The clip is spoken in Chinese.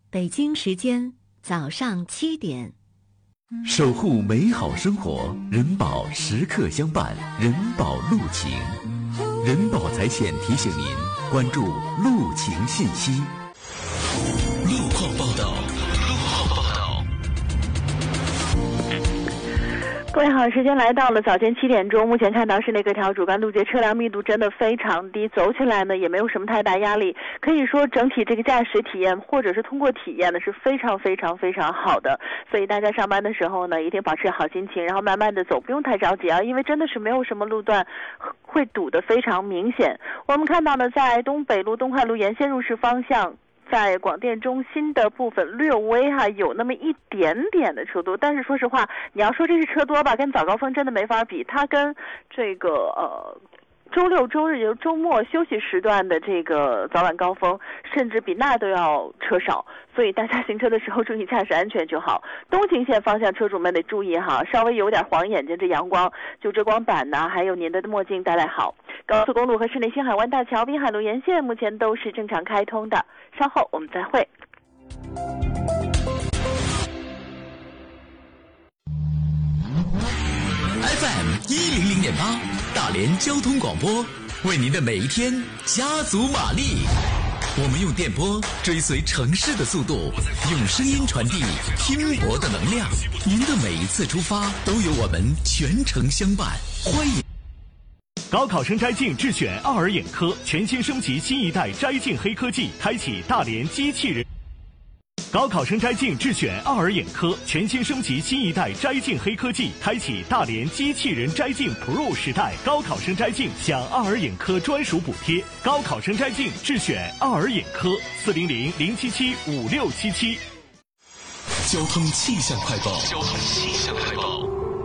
北京时间早上7点。 守护美好生活，人保时刻相伴，人保路情。人保财险提醒您关注路情信息。路况报道。 各位好，时间来到了早间7点钟，目前看到市内各条主干路街车辆密度真的非常低，走起来呢也没有什么太大压力，可以说整体这个驾驶体验或者是通过体验呢是非常好的，所以大家上班的时候呢一定保持好心情，然后慢慢的走，不用太着急啊，因为真的是没有什么路段会堵得非常明显。我们看到呢，在东北路东快路沿线入市方向，在广电中心的部分略微有那么一点点的车多，但是说实话，你要说这是车多吧，跟早高峰真的没法比，它跟这个周六周日周末休息时段的这个早晚高峰甚至比那都要车少，所以大家行车的时候注意驾驶安全就好。东行线方向车主们得注意哈，稍微有点晃眼睛，这阳光就遮光板呢还有您的墨镜戴好。高速公路和市内新海湾大桥滨海路沿线目前都是正常开通的，稍后我们再会。 FM100.8大连交通广播，为您的每一天加足马力。我们用电波追随城市的速度，用声音传递拼搏的能量。您的每一次出发都有我们全程相伴，欢迎。 高考生摘镜智选奥尔眼科全新升级新一代摘镜黑科技，开启大连机器人。高考生摘镜智选奥尔眼科全新升级新一代摘镜黑科技，开启大连机器人摘镜 Pro 时代。高考生摘镜享奥尔眼科专属补贴。高考生摘镜智选奥尔眼科，400-077-5677。 交通气象快报。